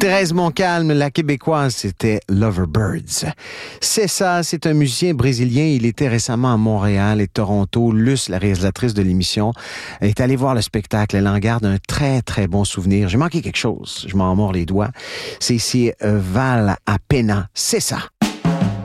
Thérèse Montcalm, la québécoise, c'était Loverbirds. C'est ça, c'est un musicien brésilien. Il était récemment à Montréal et Toronto. Luce, la réalisatrice de l'émission, est allée voir le spectacle. Elle en garde un très, très bon souvenir. J'ai manqué quelque chose. Je m'en mords les dois. C'est ici Val à Pena. C'est ça.